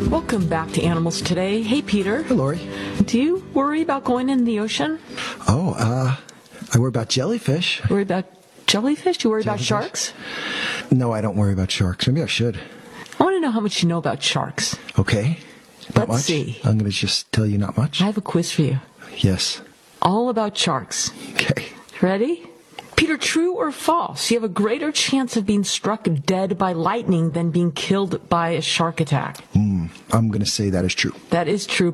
Welcome back to Animals Today. Hey, Peter. Hey, Lori. Do you worry about going in the ocean? I worry about jellyfish. Worry about jellyfish? Do you worry about sharks? No, I don't worry about sharks. Maybe I should. I want to know how much you know about sharks. Okay. Not Let's much. see. I'm going to just tell you not much. I have a quiz for you. Yes. All about sharks. Okay. Ready? Peter, true or false? You have a greater chance of being struck dead by lightning than being killed by a shark attack. I'm going to say that is true. That is true.